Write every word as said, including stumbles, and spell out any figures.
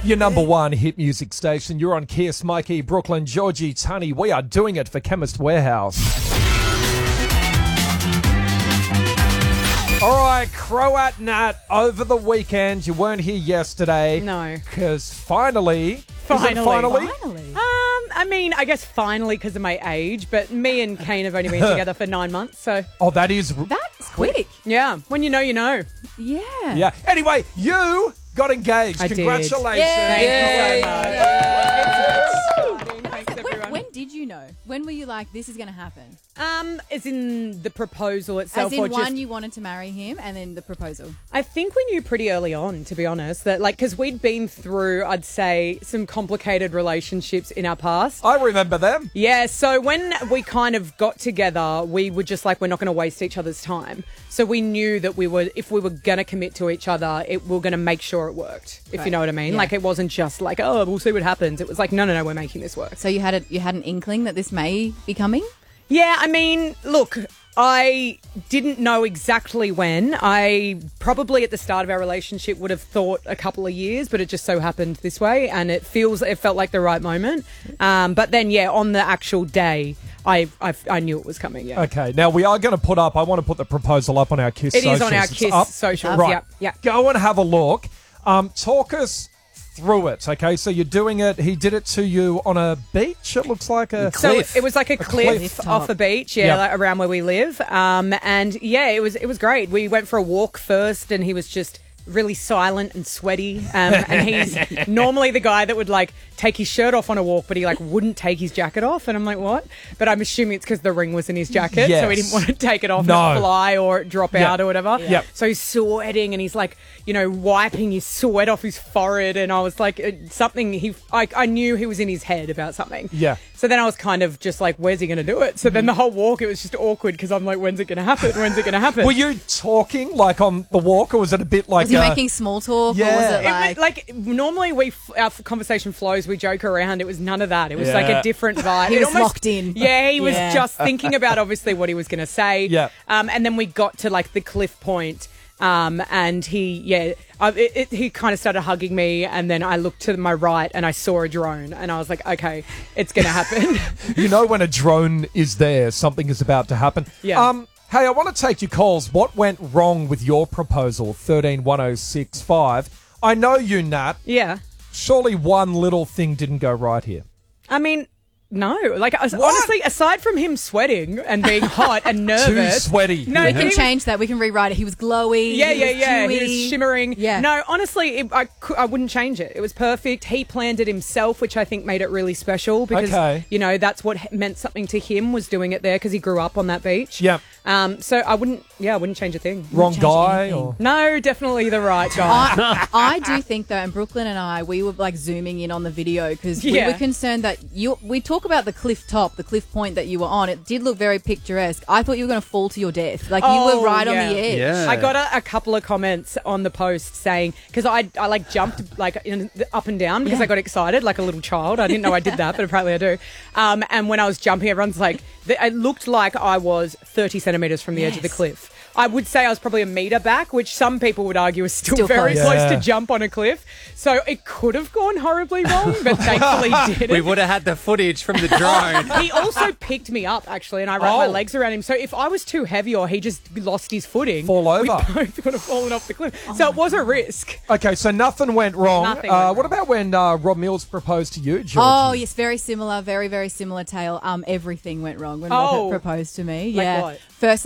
Your number one hit music station. You're on Kiss, Mikey, Brooklyn, Georgie, Tunny. We are doing it for Chemist Warehouse. All right, Croat Nat, over the weekend. You weren't here yesterday. No. Because finally... Finally. Is it finally? Finally. Um, I mean, I guess finally because of my age, but me and Kane have only been together for nine months, so... Oh, that is... That's quick. Yeah, when you know, you know. Yeah. Yeah. Anyway, you got engaged. I did. Congratulations. Thank you so much. When, Thanks, everyone. when did you know? When were you like, this is going to happen? Um, as in the proposal itself, As in or one, just... you wanted to marry him, and then the proposal. I think we knew pretty early on, to be honest, that like because we'd been through, I'd say, some complicated relationships in our past. I remember them. Yeah, so when we kind of got together, we were just like, we're not going to waste each other's time. So we knew that we were, if we were going to commit to each other, it, we were going to make sure it worked, if Right. you know what I mean. Yeah. Like it wasn't just like, oh, we'll see what happens. It was like, no, no, no, we're making this work. So you had a, you had an inkling that this may be coming? Yeah, I mean, look, I didn't know exactly when. I probably at the start of our relationship would have thought a couple of years, but it just so happened this way, and it feels it felt like the right moment. Um, but then, yeah, on the actual day, I I, I knew it was coming. Yeah, Okay, now we are going to put up, I want to put the proposal up on our Kiss it socials. is on our It's Kiss up. socials. Right. Yeah, yeah. Go and have a look. Um, talk us through it, okay? So you're doing it, he did it to you on a beach, it looks like a... So cliff. it was like a, cliff, cliff off a beach, yeah, Yep. like around where we live. Um, and yeah, it was it was great. We went for a walk first, and he was just really silent and sweaty. Um, and he's normally the guy that would like take his shirt off on a walk, but he like wouldn't take his jacket off. And I'm like, what? But I'm assuming it's because the ring was in his jacket, so he Yes. didn't want to take it off No. and fly or drop Yep. out or whatever. Yep. So he's sweating, and he's like, you know, wiping his sweat off his forehead. And I was like, uh, something he, I, I knew he was in his head about something. Yeah. So then I was kind of just like, where's he going to do it? So then the whole walk, it was just awkward because I'm like, when's it going to happen? When's it going to happen? Were you talking like on the walk, or was it a bit like... Was he uh, making small talk, yeah. or was it It like... was, like normally we f- our f- conversation flows, we joke around. It was none of that. It was like Yeah. a different vibe. He It was locked in. Yeah, he was Yeah. just thinking about obviously what he was going to say. Yeah. Um, and then we got to like the cliff point. Um, and he, yeah, I, it, it, he kind of started hugging me, and then I looked to my right and I saw a drone, and I was like, okay, it's going to happen. You know when a drone is there, something is about to happen. Yeah. Um, hey, I want to take your calls. What went wrong with your proposal? thirteen one oh six five. I know you, Nat. Yeah. Surely one little thing didn't go right here. I mean, no. Like, as- honestly, aside from him sweating and being hot and nervous. Too sweaty. No, We he can was- change that. We can rewrite it. He was glowy. Yeah, he yeah, was yeah. He dewy. was shimmering. Yeah. No, honestly, it, I, cou- I wouldn't change it. It was perfect. He planned it himself, which I think made it really special because, Okay. you know, that's what h- meant something to him, was doing it there because he grew up on that beach. Yep. Um. So I wouldn't, yeah, I wouldn't change a thing. Wrong change guy anything. or... No, definitely the right guy. I, I do think though, and Brooklyn and I, we were like zooming in on the video because we Yeah. were concerned that you. We talk about the cliff top, the cliff point that you were on. It did look very picturesque. I thought you were going to fall to your death. Like you Oh, were right yeah. on the edge. Yeah. I got a, a couple of comments on the post saying, because I, I like jumped like in, up and down because Yeah. I got excited like a little child. I didn't know I did that, but apparently I do. Um, and when I was jumping, everyone's like, th- it looked like I was thirty centimetres from the edge of the Yes. cliff. I would say I was probably a metre back, which some people would argue is still, Still very close. close Yeah. to jump on a cliff. So it could have gone horribly wrong, but thankfully didn't. We would have had the footage from the drone. He also picked me up, actually, and I wrapped my Oh. legs around him. So if I was too heavy or he just lost his footing, Fall over. we both would have fallen off the cliff. so it was a risk. Okay, so nothing went wrong. Nothing uh, went what wrong. about when uh, Rob Mills proposed to you, Georgie? Oh yes, very similar, very very similar tale. Um, everything went wrong when Rob Oh. proposed to me. Like yeah, what? first